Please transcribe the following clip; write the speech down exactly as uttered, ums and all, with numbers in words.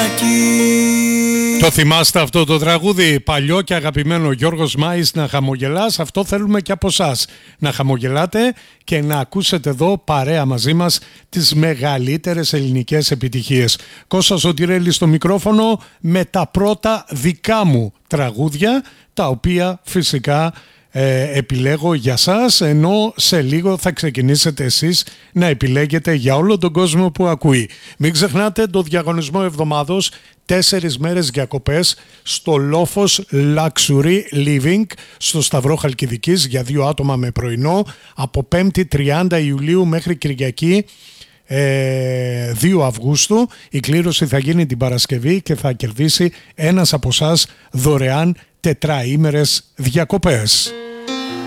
Το θυμάστε αυτό το τραγούδι, παλιό και αγαπημένο, Γιώργος Μάης, να χαμογελάς? Αυτό θέλουμε και από εσάς, να χαμογελάτε και να ακούσετε εδώ παρέα μαζί μας τις μεγαλύτερες ελληνικές επιτυχίες. Κώστας Σωτηρέλης στο μικρόφωνο με τα πρώτα δικά μου τραγούδια, τα οποία φυσικά ε, επιλέγω για σας, ενώ σε λίγο θα ξεκινήσετε εσείς να επιλέγετε για όλο τον κόσμο που ακούει. Μην ξεχνάτε το διαγωνισμό εβδομάδος, τέσσερις μέρες διακοπές στο Λόφος Luxury Living στο Σταυρό Χαλκιδικής για δύο άτομα με πρωινό, από πέμπτη τριάντα Ιουλίου μέχρι Κυριακή ε, δύο Αυγούστου. Η κλήρωση θα γίνει την Παρασκευή και θα κερδίσει ένας από εσάς δωρεάν τετραήμερες διακοπές.